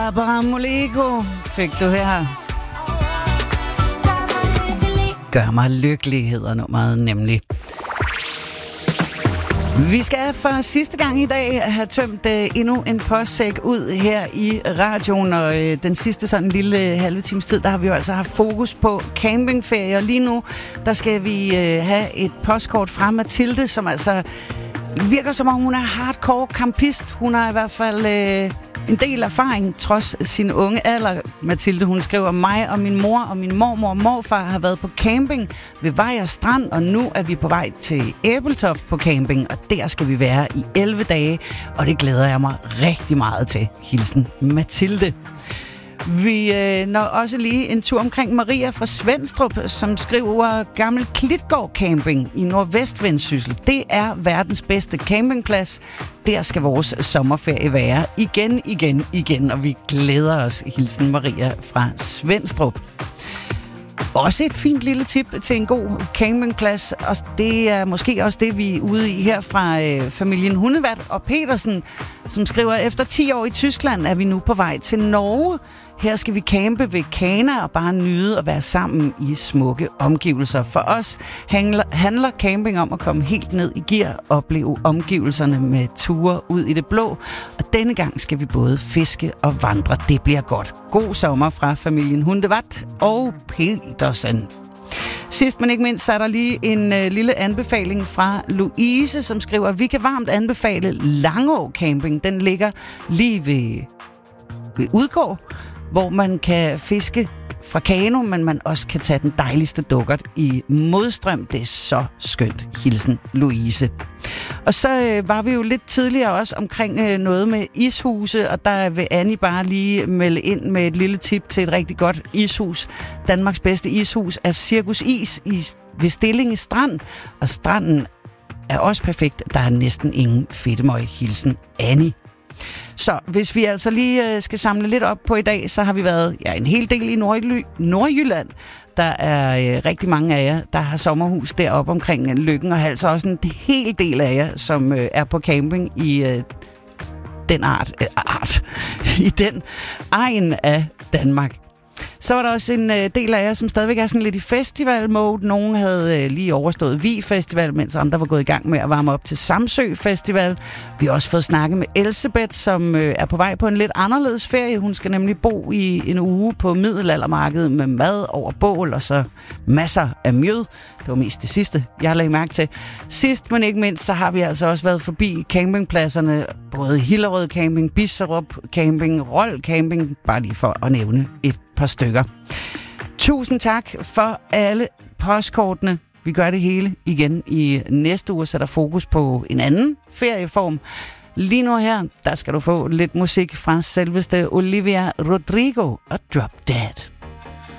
Paramolego fik du her. Gør mig lykkelig hedder nummeret nemlig. Vi skal for sidste gang i dag have tømt endnu en postsæk ud her i radioen, og den sidste sådan lille halve times tid, der har vi jo altså haft fokus på campingferie, og lige nu, der skal vi have et postkort fra Mathilde, som altså virker som om hun er hardcore campist. Hun har i hvert fald en del erfaring, trods sin unge alder. Mathilde, hun skriver, mig og min mor og min mormor og morfar har været på camping ved Vejers Strand, og nu er vi på vej til Æbeltoft på camping, og der skal vi være i 11 dage, og det glæder jeg mig rigtig meget til. Hilsen Mathilde. Vi når også lige en tur omkring Maria fra Svenstrup, som skriver, Gammel Klitgård Camping i Nordvestvendsyssel. Det er verdens bedste campingplads. Der skal vores sommerferie være igen, og vi glæder os. Hilsen Maria fra Svenstrup. Også et fint lille tip til en god campingplads, og det er måske også det, vi er ude i her fra familien Hundevat og Petersen, som skriver, efter 10 år i Tyskland er vi nu på vej til Norge. Her skal vi campe ved Kana og bare nyde at være sammen i smukke omgivelser. For os handler camping om at komme helt ned i gear, opleve omgivelserne med ture ud i det blå. Og denne gang skal vi både fiske og vandre. Det bliver godt. God sommer fra familien Hundevat og Petersen. Sidst men ikke mindst, så er der lige en lille anbefaling fra Louise, som skriver, at vi kan varmt anbefale Langå Camping. Den ligger lige ved Udgård, hvor man kan fiske fra kano, men man også kan tage den dejligste dukkert i modstrøm. Det er så skønt. Hilsen Louise. Og så var vi jo lidt tidligere også omkring noget med ishuse, og der vil Annie bare lige melde ind med et lille tip til et rigtig godt ishus. Danmarks bedste ishus er Cirkus Is ved Stillinge Strand, og stranden er også perfekt. Der er næsten ingen fedtemøg. Hilsen Annie. Så hvis vi altså lige skal samle lidt op på i dag, så har vi været en hel del i Nordjylland. Der er rigtig mange af jer, der har sommerhus deroppe omkring Løkken, og altså også en hel del af jer, som er på camping i den i den egen af Danmark. Så var der også en del af jer, som stadigvæk er sådan lidt i festival-mode. Nogle havde lige overstået Vig Festival, mens andre var gået i gang med at varme op til Samsø Festival. Vi har også fået snakket med Elsebeth, som er på vej på en lidt anderledes ferie. Hun skal nemlig bo i en uge på middelaldermarkedet med mad over bål og så masser af mjød. Det var mest det sidste, jeg lagde mærke til. Sidst, men ikke mindst, så har vi altså også været forbi campingpladserne. Både Hillerød Camping, Bisserup Camping, Rold Camping, bare lige for at nævne et par stykker. Tusind tak for alle postkortene. Vi gør det hele igen i næste uge, så der fokus på en anden ferieform. Lige nu her, der skal du få lidt musik fra selveste Olivia Rodrigo og Drop Dead.